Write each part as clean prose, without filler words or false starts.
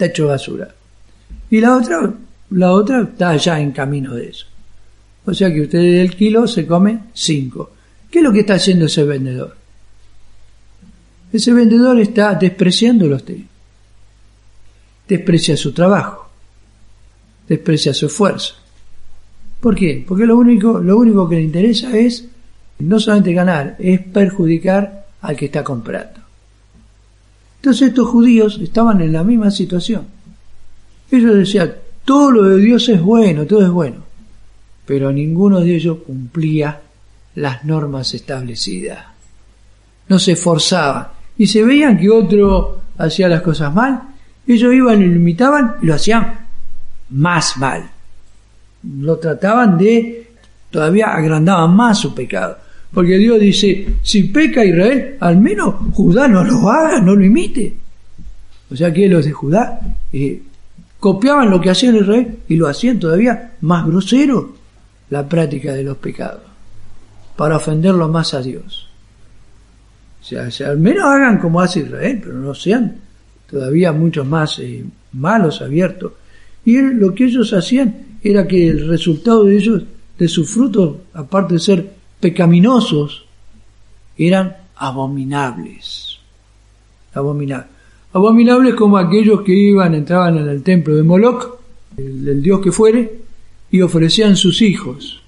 está hecho basura. Y la otra está ya en camino de eso. O sea que usted del kilo se come 5. ¿Qué es lo que está haciendo ese vendedor? Ese vendedor está despreciándolo a usted. Desprecia su trabajo. Desprecia su esfuerzo. ¿Por qué? Porque lo único que le interesa es no solamente ganar, es perjudicar al que está comprando. Entonces estos judíos estaban en la misma situación. Ellos decían, todo lo de Dios es bueno, todo es bueno. Pero ninguno de ellos cumplía las normas establecidas. No se esforzaban. Y se veían que otro hacía las cosas mal, ellos iban y lo imitaban y lo hacían más mal. Lo trataban todavía agrandaban más su pecado. Porque Dios dice, si peca Israel, al menos Judá no lo haga, no lo imite. O sea que los de Judá copiaban lo que hacían Israel y lo hacían todavía más grosero, la práctica de los pecados, para ofenderlo más a Dios. O sea, al menos hagan como hace Israel, pero no sean todavía muchos más malos, abiertos. Y lo que ellos hacían era que el resultado de ellos, de sus frutos, aparte de ser pecaminosos, eran abominables. Abominables como aquellos que entraban en el templo de Moloc, el dios que fuere, y ofrecían sus hijos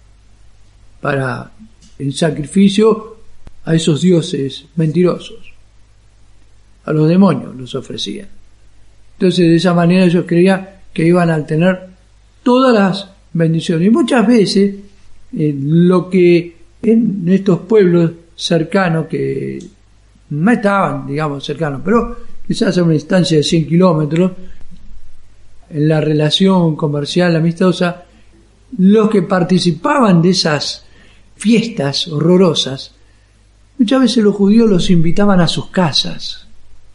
en sacrificio a esos dioses mentirosos. A los demonios los ofrecían. Entonces de esa manera ellos creían que iban a tener todas las bendiciones. Y muchas veces lo que en estos pueblos cercanos, que no estaban, digamos, cercanos, pero quizás a una distancia de 100 kilómetros, en la relación comercial amistosa, los que participaban de esas fiestas horrorosas, muchas veces los judíos los invitaban a sus casas.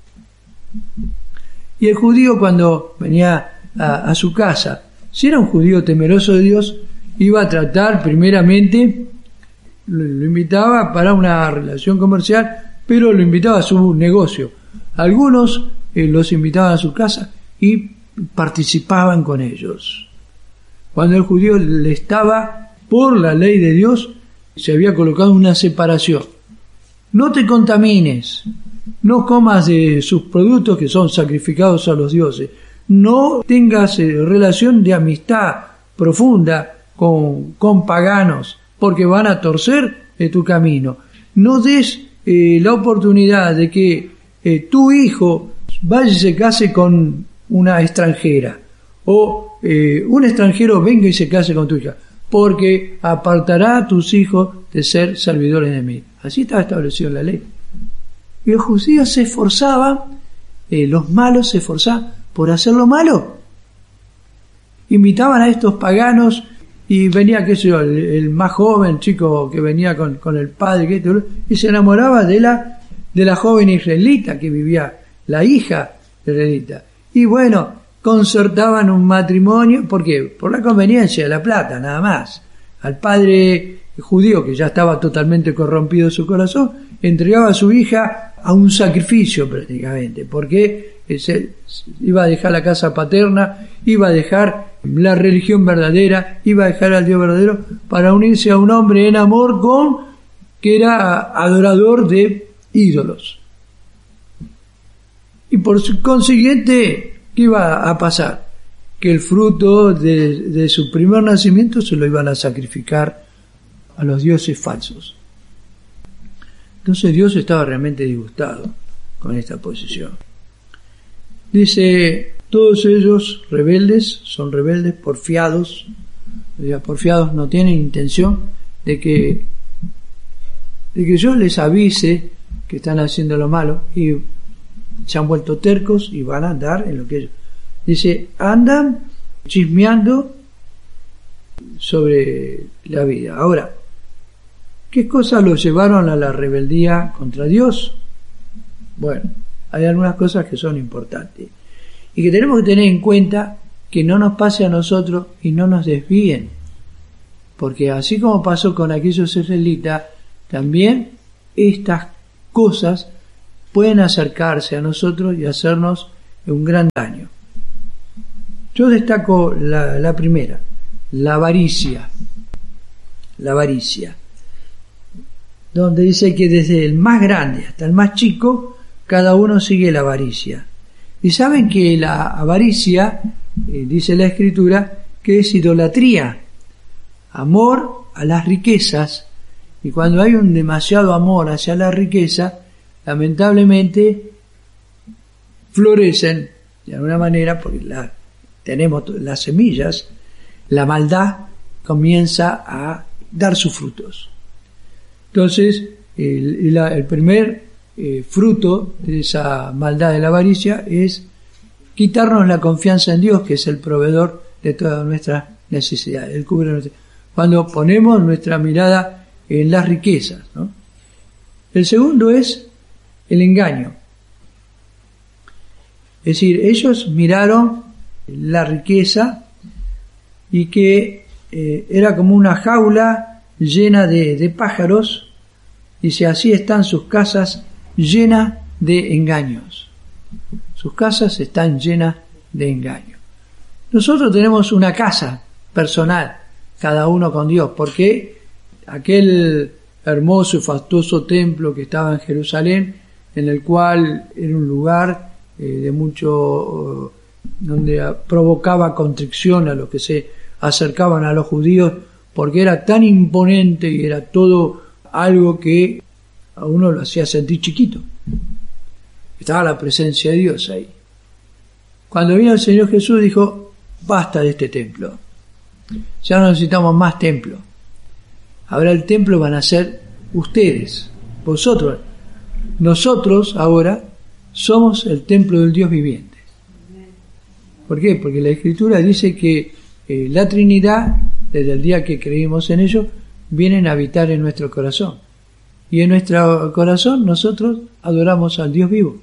Y el judío, cuando venía a su casa, si era un judío temeroso de Dios, iba a tratar primeramente, lo invitaba para una relación comercial, pero lo invitaba a su negocio. Algunos los invitaban a su casa y participaban con ellos. Cuando el judío le estaba, por la ley de Dios, se había colocado una separación. No te contamines, no comas de sus productos que son sacrificados a los dioses, no tengas relación de amistad profunda con paganos, porque van a torcer tu camino. No des la oportunidad de que tu hijo vaya y se case con una extranjera, o un extranjero venga y se case con tu hija, porque apartará a tus hijos de ser servidores de mí. Así estaba establecido en la ley. Y los judíos se esforzaban, los malos se esforzaban por hacer lo malo. Invitaban a estos paganos y venía, qué sé yo, el más joven chico que venía con el padre, y se enamoraba de la joven israelita que vivía, la hija israelita. Y bueno, concertaban un matrimonio, ¿por qué? Por la conveniencia de la plata, nada más. Al padre judío, que ya estaba totalmente corrompido su corazón, entregaba a su hija a un sacrificio prácticamente, porque iba a dejar la casa paterna, iba a dejar la religión verdadera, iba a dejar al Dios verdadero para unirse a un hombre en amor que era adorador de ídolos. Y por consiguiente, ¿qué iba a pasar? Que el fruto de su primer nacimiento se lo iban a sacrificar a los dioses falsos. Entonces Dios estaba realmente disgustado con esta posición. Dice, todos ellos rebeldes, son rebeldes, porfiados. Porfiados no tienen intención de que yo les avise que están haciendo lo malo, y se han vuelto tercos y van a andar en lo que ellos. Dice, andan chismeando sobre la vida. Ahora, ¿qué cosas los llevaron a la rebeldía contra Dios? Bueno, hay algunas cosas que son importantes y que tenemos que tener en cuenta, que no nos pase a nosotros y no nos desvíen, porque así como pasó con aquellos israelitas, también estas cosas pueden acercarse a nosotros y hacernos un gran daño. Yo destaco la primera, la avaricia. La avaricia. Donde dice que desde el más grande hasta el más chico, cada uno sigue la avaricia. Y saben que la avaricia, dice la Escritura, que es idolatría, amor a las riquezas. Y cuando hay un demasiado amor hacia la riqueza, lamentablemente florecen de alguna manera, porque tenemos las semillas, la maldad comienza a dar sus frutos. Entonces, el primer fruto de esa maldad de la avaricia es quitarnos la confianza en Dios, que es el proveedor de todas nuestras necesidades. Él cubre cuando ponemos nuestra mirada en las riquezas, ¿no? El segundo es el engaño. Es decir, ellos miraron la riqueza y que era como una jaula llena de pájaros. Dice, así están sus casas llenas de engaños. Sus casas están llenas de engaños. Nosotros tenemos una casa personal, cada uno con Dios, porque aquel hermoso y fastuoso templo que estaba en Jerusalén, en el cual era un lugar de mucho, donde provocaba constricción a los que se acercaban a los judíos, porque era tan imponente y era todo algo que a uno lo hacía sentir chiquito. Estaba la presencia de Dios ahí. Cuando vino el Señor Jesús dijo, basta de este templo, ya no necesitamos más templo. Ahora el templo van a ser ustedes, vosotros. Nosotros ahora somos el templo del Dios viviente. ¿Por qué? Porque la Escritura dice que la Trinidad, desde el día que creímos en ello, vienen a habitar en nuestro corazón. Y en nuestro corazón nosotros adoramos al Dios vivo.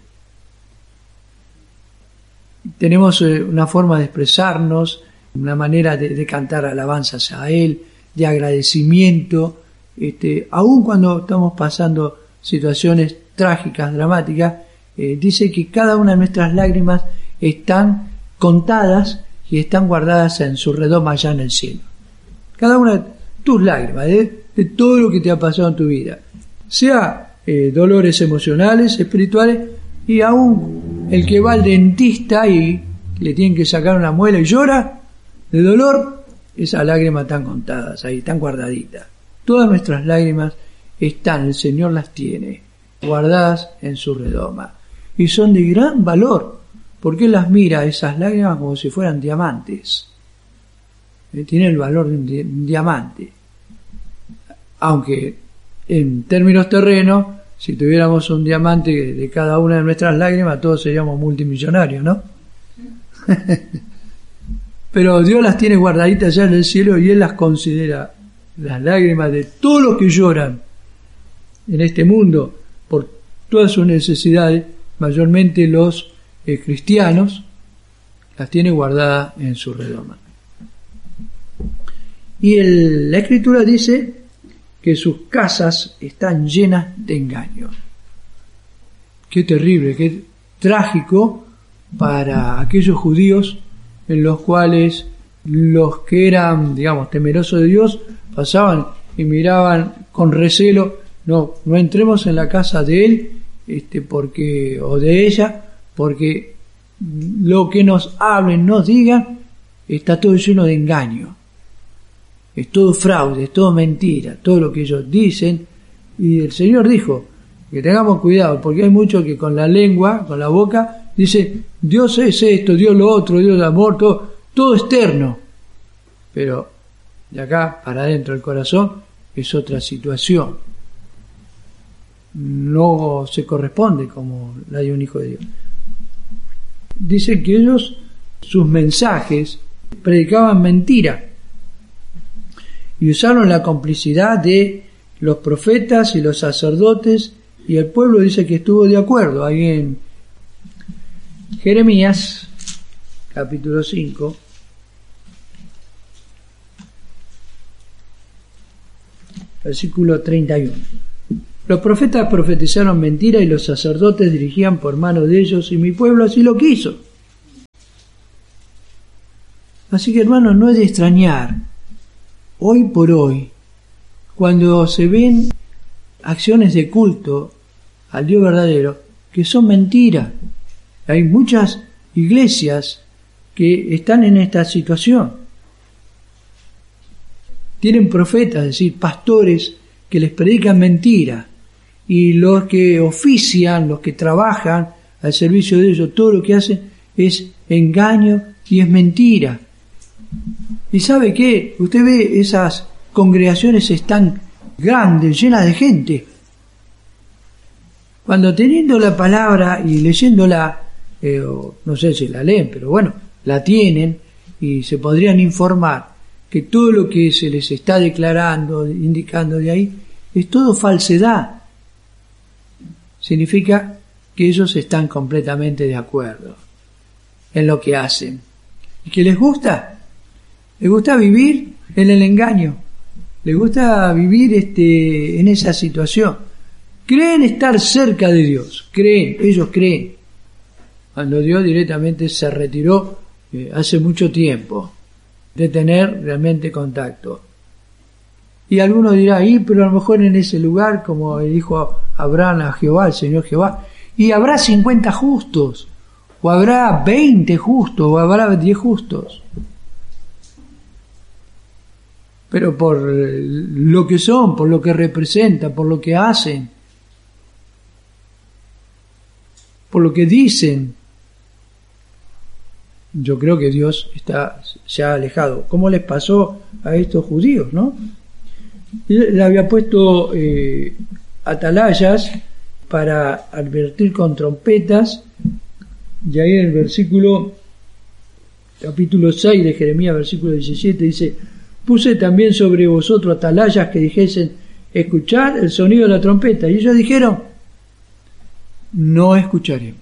Tenemos una forma de expresarnos, una manera de cantar alabanzas a Él, de agradecimiento, aun cuando estamos pasando situaciones trágicas, dramáticas, dice que cada una de nuestras lágrimas están contadas y están guardadas en su redoma allá en el cielo. Cada una de tus lágrimas, de todo lo que te ha pasado en tu vida, sea dolores emocionales, espirituales, y aún el que va al dentista y le tienen que sacar una muela y llora de dolor, esas lágrimas están contadas ahí, están guardaditas. Todas nuestras lágrimas están, el Señor las tiene guardadas en su redoma y son de gran valor, porque Él las mira, esas lágrimas, como si fueran diamantes. Tiene el valor de un diamante, aunque en términos terrenos, si tuviéramos un diamante de cada una de nuestras lágrimas, todos seríamos multimillonarios, ¿no? Pero Dios las tiene guardaditas ya en el cielo y Él las considera, las lágrimas de todos los que lloran en este mundo por todas sus necesidades, mayormente los cristianos, las tiene guardadas en su redoma. Y la Escritura dice que sus casas están llenas de engaños. Qué terrible, qué trágico para aquellos judíos en los cuales los que eran, digamos, temerosos de Dios pasaban y miraban con recelo, no entremos en la casa de él, porque, o de ella, porque lo que nos hablen, nos digan, está todo lleno de engaño. Es todo fraude, es todo mentira, todo lo que ellos dicen. Y el Señor dijo que tengamos cuidado, porque hay muchos que con la lengua, con la boca, dicen, Dios es esto, Dios lo otro, Dios el amor, todo externo. Pero de acá para adentro del corazón es otra situación. No se corresponde como la de un hijo de Dios. Dice que ellos, sus mensajes, predicaban mentira. Y usaron la complicidad de los profetas y los sacerdotes, y el pueblo dice que estuvo de acuerdo. Ahí en Jeremías, capítulo 5, versículo 31. Los profetas profetizaron mentira y los sacerdotes dirigían por mano de ellos, y mi pueblo así lo quiso. Así que, hermanos, no es de extrañar, hoy por hoy, cuando se ven acciones de culto al Dios verdadero, que son mentiras. Hay muchas iglesias que están en esta situación. Tienen profetas, es decir, pastores que les predican mentira, y los que ofician, los que trabajan al servicio de ellos, todo lo que hacen es engaño y es mentira. ¿Y sabe qué? Usted ve esas congregaciones están grandes, llenas de gente. Cuando teniendo la palabra y leyéndola, no sé si la leen, pero bueno, la tienen y se podrían informar que todo lo que se les está declarando, indicando de ahí, es todo falsedad. Significa que ellos están completamente de acuerdo en lo que hacen. ¿Y qué les gusta? Les gusta vivir en el engaño. Les gusta vivir en esa situación. Creen estar cerca de Dios. Ellos creen. Cuando Dios directamente se retiró hace mucho tiempo de tener realmente contacto. Y algunos dirán, pero a lo mejor en ese lugar, como le dijo Abraham a Jehová, el Señor Jehová, y habrá 50 justos, o habrá 20 justos, o habrá 10 justos. Pero por lo que son, por lo que representan, por lo que hacen, por lo que dicen, yo creo que Dios se ha alejado. ¿Cómo les pasó a estos judíos, no? Le había puesto atalayas para advertir con trompetas, y ahí en el capítulo 6 de Jeremías, versículo 17, dice: puse también sobre vosotros atalayas que dijesen, escuchad el sonido de la trompeta. Y ellos dijeron, no escucharemos.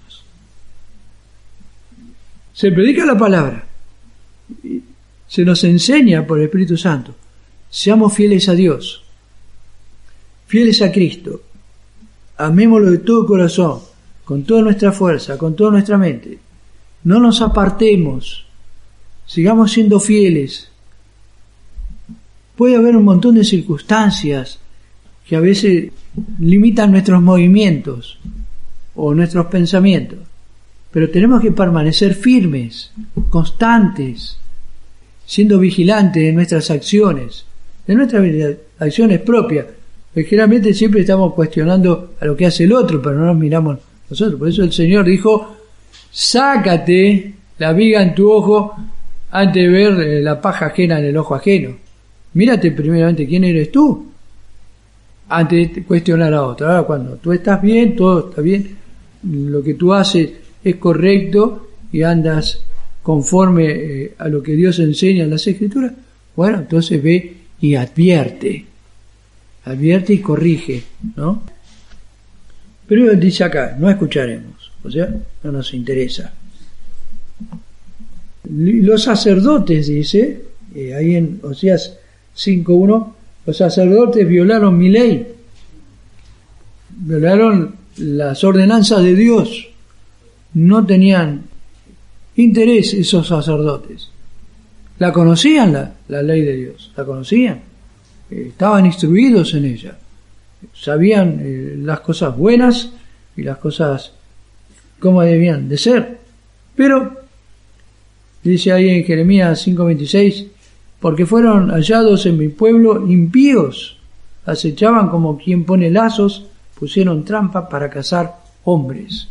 Se predica la palabra, se nos enseña por el Espíritu Santo. Seamos fieles a Dios, fieles a Cristo, amémoslo de todo corazón, con toda nuestra fuerza, con toda nuestra mente. No nos apartemos, sigamos siendo fieles. Puede haber un montón de circunstancias que a veces limitan nuestros movimientos o nuestros pensamientos, pero tenemos que permanecer firmes, constantes, siendo vigilantes de nuestras acciones, de nuestras acciones propias, porque generalmente siempre estamos cuestionando a lo que hace el otro, pero no nos miramos nosotros. Por eso el Señor dijo, sácate la viga en tu ojo antes de ver la paja ajena en el ojo ajeno. Mírate primeramente quién eres tú antes de cuestionar a otro. Ahora, cuando tú estás bien, todo está bien, lo que tú haces es correcto y andas conforme a lo que Dios enseña en las Escrituras, bueno, entonces ve y advierte y corrige, ¿no? Pero dice acá, no escucharemos, o sea, no nos interesa. Los sacerdotes, dice, ahí en Oseas 5:1, los sacerdotes violaron mi ley, violaron las ordenanzas de Dios, no tenían interés esos sacerdotes. La conocían la ley de Dios, la conocían, estaban instruidos en ella, sabían las cosas buenas y las cosas como debían de ser. Pero, dice ahí en Jeremías 5:26, porque fueron hallados en mi pueblo impíos, acechaban como quien pone lazos, pusieron trampa para cazar hombres.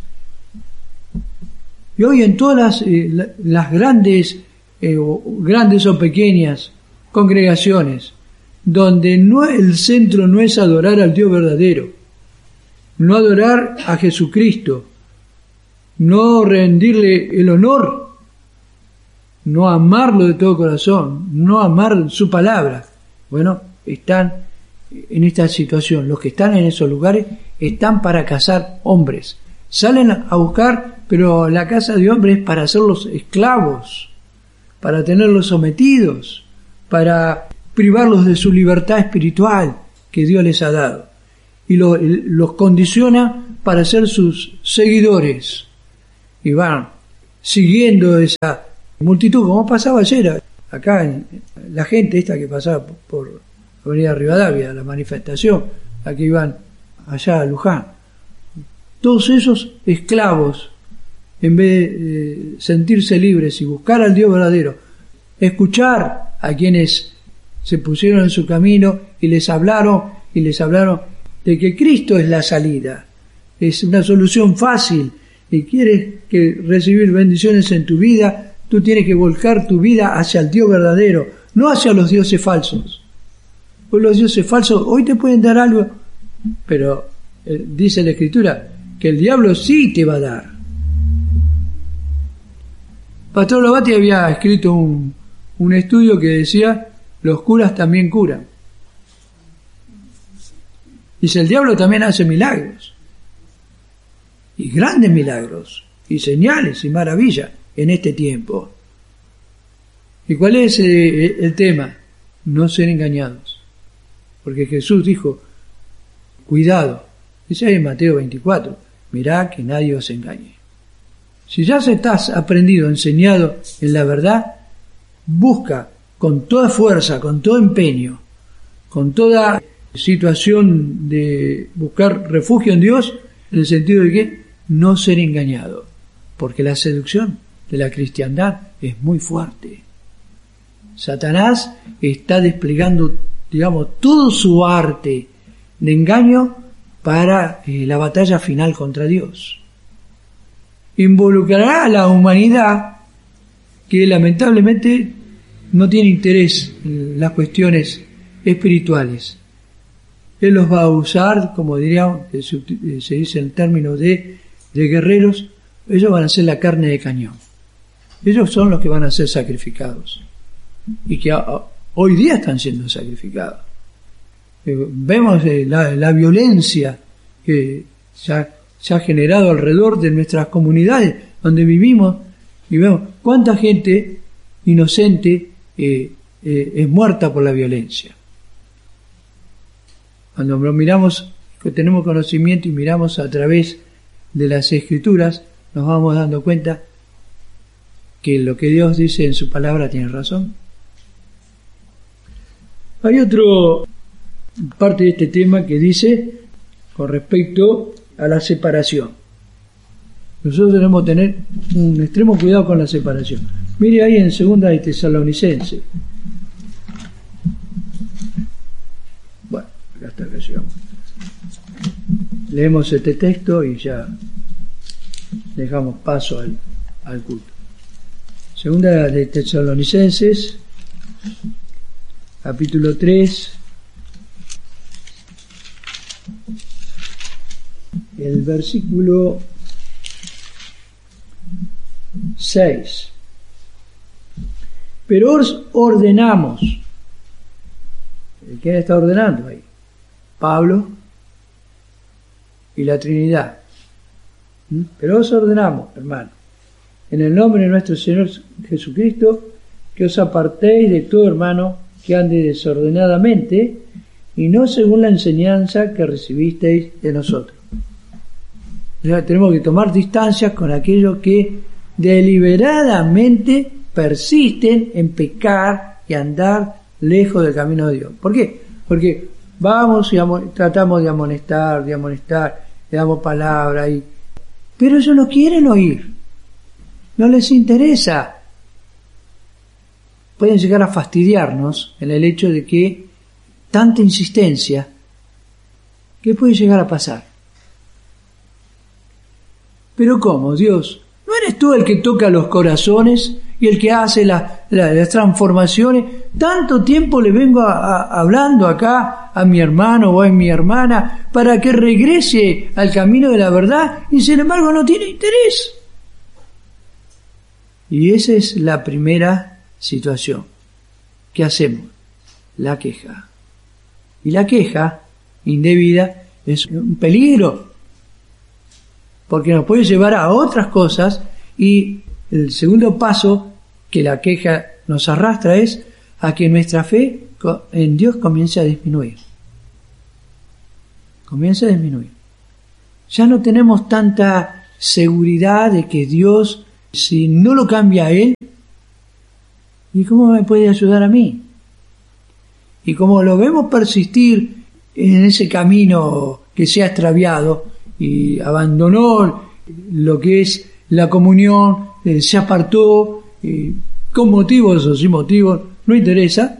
Y hoy en todas las grandes o pequeñas congregaciones, donde el centro no es adorar al Dios verdadero, no adorar a Jesucristo, no rendirle el honor, no amarlo de todo corazón, no amar su palabra, bueno, están en esta situación. Los que están en esos lugares están para cazar hombres, salen a buscar, pero la caza de hombres es para hacerlos esclavos, para tenerlos sometidos, para privarlos de su libertad espiritual que Dios les ha dado, y los condiciona para ser sus seguidores, y van siguiendo esa multitud, como pasaba ayer, acá la gente esta que pasaba por Avenida Rivadavia, la manifestación, a que iban allá a Luján. Todos esos esclavos, en vez de sentirse libres y buscar al Dios verdadero, escuchar a quienes se pusieron en su camino y les hablaron de que Cristo es la salida, es una solución fácil, y quieres que recibir bendiciones en tu vida, tú tienes que volcar tu vida hacia el Dios verdadero, no hacia los dioses falsos. Pues los dioses falsos hoy te pueden dar algo, pero dice la Escritura que el diablo sí te va a dar. Pastor Lovati había escrito un estudio que decía: los curas también curan. Dice, el diablo también hace milagros, y grandes milagros, y señales y maravillas en este tiempo. ¿Y cuál es el tema? No ser engañados. Porque Jesús dijo, cuidado, dice ahí en Mateo 24, mirá que nadie os engañe. Si ya estás aprendido, enseñado en la verdad, busca con toda fuerza, con todo empeño, con toda situación de buscar refugio en Dios, en el sentido de que no ser engañado, porque la seducción de la cristiandad es muy fuerte. Satanás está desplegando, digamos, todo su arte de engaño para la batalla final contra Dios. Involucrará a la humanidad que lamentablemente no tiene interés en las cuestiones espirituales. Él los va a usar, como diríamos, se dice en términos de guerreros, ellos van a ser la carne de cañón. Ellos son los que van a ser sacrificados. Y que hoy día están siendo sacrificados. Vemos la violencia que se ha generado alrededor de nuestras comunidades donde vivimos, y vemos cuánta gente inocente es muerta por la violencia. Cuando lo miramos, tenemos conocimiento y miramos a través de las Escrituras, nos vamos dando cuenta que lo que Dios dice en su palabra tiene razón. Hay otro parte de este tema que dice con respecto a la separación. Nosotros debemos tener un extremo cuidado con la separación. Mire ahí en 2 de Tesalonicenses. Bueno, hasta acá llegamos. Leemos este texto y ya dejamos paso al culto. 2 de Tesalonicenses, capítulo 3, el versículo 6. Pero os ordenamos. ¿Quién está ordenando ahí? Pablo y la Trinidad. Pero os ordenamos, hermano, en el nombre de nuestro Señor Jesucristo, que os apartéis de todo hermano que ande desordenadamente y no según la enseñanza que recibisteis de nosotros. O sea, tenemos que tomar distancias con aquellos que deliberadamente persisten en pecar y andar lejos del camino de Dios. ¿Por qué? Porque vamos y tratamos de amonestar, le damos palabra, pero ellos no quieren oír, no les interesa. Pueden llegar a fastidiarnos en el hecho de que tanta insistencia, ¿qué puede llegar a pasar? Pero ¿cómo, Dios? ¿No eres tú el que toca los corazones y el que hace las transformaciones? Tanto tiempo le vengo hablando acá a mi hermano o a mi hermana para que regrese al camino de la verdad y sin embargo no tiene interés. Y esa es la primera situación. ¿Qué hacemos? La queja. Y la queja indebida es un peligro, porque nos puede llevar a otras cosas, y el segundo paso que la queja nos arrastra es a que nuestra fe en Dios comience a disminuir. Comienza a disminuir. Ya no tenemos tanta seguridad de que Dios, si no lo cambia a Él, ¿Y cómo me puede ayudar a mí? Y como lo vemos persistir en ese camino que se ha extraviado y abandonó lo que es la comunión, se apartó, con motivos o sin motivos, no interesa,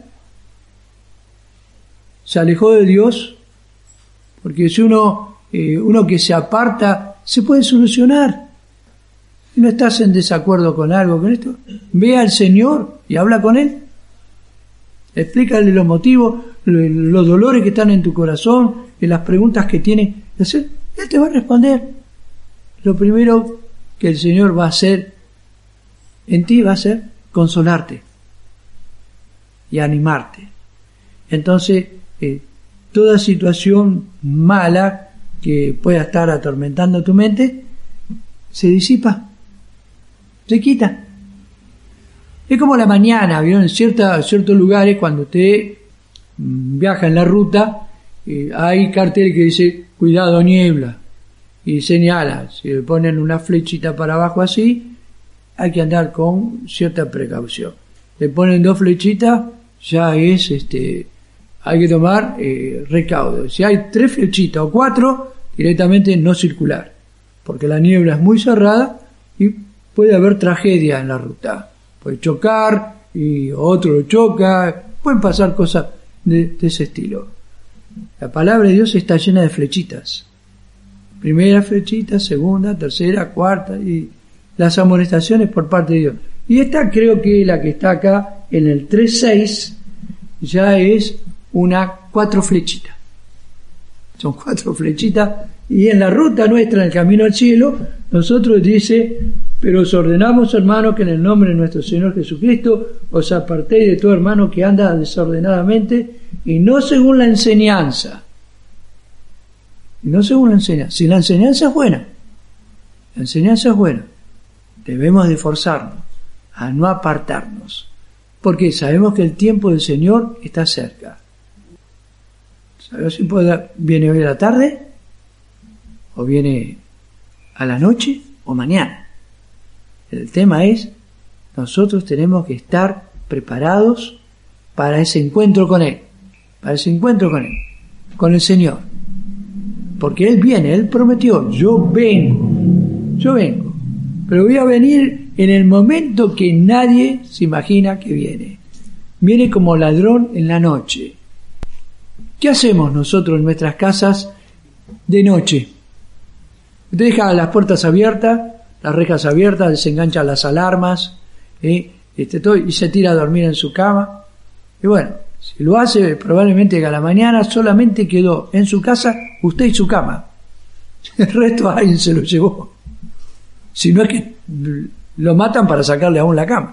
se alejó de Dios, porque si uno que se aparta, se puede solucionar. Si no estás en desacuerdo con algo, con esto, ve al Señor y habla con Él. Explícale los motivos, los dolores que están en tu corazón, y las preguntas que tienes que hacer. Él te va a responder. Lo primero que el Señor va a hacer en ti va a ser consolarte y animarte. Entonces, toda situación mala que pueda estar atormentando tu mente se disipa, se quita. Es como la mañana, ¿vieron? En ciertos lugares, cuando usted viaja en la ruta, hay cartel que dice cuidado niebla, y señala, si le ponen una flechita para abajo así, hay que andar con cierta precaución. Le ponen 2 flechitas, ya es hay que tomar recaudo. Si hay 3 flechitas o 4, directamente no circular, porque la niebla es muy cerrada y puede haber tragedia en la ruta. Puede chocar y otro lo choca, pueden pasar cosas de ese estilo. La palabra de Dios está llena de flechitas. Primera flechita, segunda, tercera, cuarta, y las amonestaciones por parte de Dios. Y esta creo que la que está acá en el 3.6 ya es una 4 flechitas. Son 4 flechitas, y en la ruta nuestra, en el camino al cielo, nosotros dice: pero os ordenamos, hermanos, que en el nombre de nuestro Señor Jesucristo os apartéis de todo hermano que anda desordenadamente y no según la enseñanza. Y no según la enseñanza. Si la enseñanza es buena, debemos de esforzarnos a no apartarnos, porque sabemos que el tiempo del Señor está cerca. ¿Sabemos si viene hoy a la tarde? ¿O viene a la noche? ¿O mañana? El tema es, nosotros tenemos que estar preparados para ese encuentro con Él, con el Señor. Porque Él viene, Él prometió: yo vengo, pero voy a venir en el momento que nadie se imagina que viene. Viene como ladrón en la noche. ¿Qué hacemos nosotros en nuestras casas de noche? Usted deja las puertas abiertas, las rejas abiertas, desengancha las alarmas, todo, y se tira a dormir en su cama. Y bueno, si lo hace, probablemente que a la mañana solamente quedó en su casa usted y su cama. El resto alguien se lo llevó. Si no es que lo matan para sacarle aún la cama.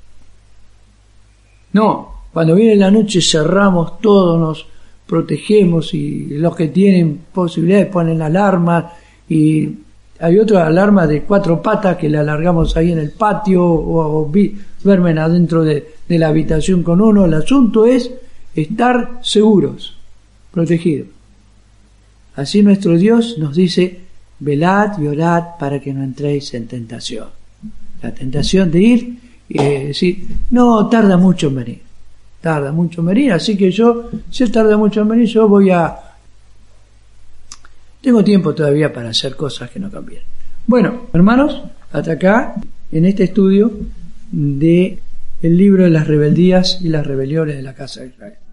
No, cuando viene la noche cerramos todo, nos protegemos, y los que tienen posibilidades ponen alarmas, y hay otra alarma de 4 patas que la alargamos ahí en el patio, o duermen adentro de la habitación con uno. El asunto es estar seguros, protegidos. Así nuestro Dios nos dice: velad y orad para que no entréis en tentación. La tentación de ir y decir: no, tarda mucho en venir, así que si él tarda mucho en venir, yo tengo tiempo todavía para hacer cosas que no convienen. Bueno, hermanos, hasta acá, en este estudio de el libro de las rebeldías y las rebeliones de la casa de Israel.